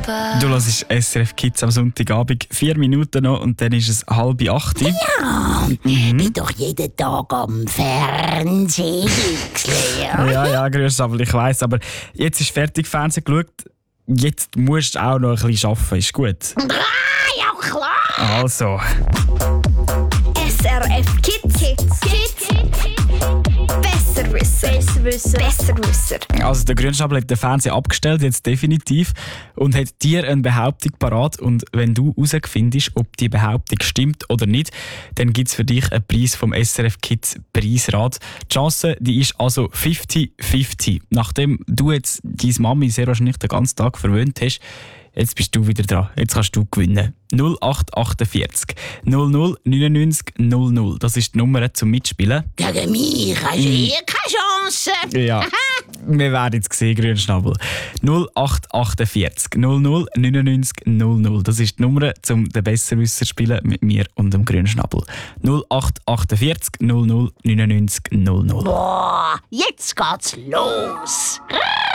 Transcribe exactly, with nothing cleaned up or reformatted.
Du hörst S R F Kids am Sonntagabend. Vier Minuten noch und dann ist es halb acht. Ja, Mhm. bin doch jeden Tag am Fernsehen. Ja, ja, grüß aber ich weiss. Aber jetzt ist fertig Fernsehen geschaut. Jetzt musst du auch noch ein bisschen arbeiten. Ist gut? Ah, ja klar. Also. S R F Kids. Kids. Kids. Besserwisser. Besserwisser. Besserwisser. Also der Grünschnabel hat den Fernseher abgestellt, jetzt definitiv, und hat dir eine Behauptung parat. Und wenn du herausfindest, ob die Behauptung stimmt oder nicht, dann gibt es für dich einen Preis vom S R F Kids Preisrat. Die Chance, die ist also fünfzig fünfzig. Nachdem du jetzt deine Mami sehr wahrscheinlich den ganzen Tag verwöhnt hast, jetzt bist du wieder dran. Jetzt kannst du gewinnen. null acht achtundvierzig null null neunundneunzig null null. Das ist die Nummer zum Mitspielen. Gegen mich hast du eh keine Chance. Ja, wir werden jetzt sehen, Grünschnabel. null acht achtundvierzig null null neunundneunzig null null. Das ist die Nummer, um den Besserwisser zu spielen mit mir und dem Grünschnabel. null acht achtundvierzig null null neunundneunzig null null. Boah, jetzt geht's los.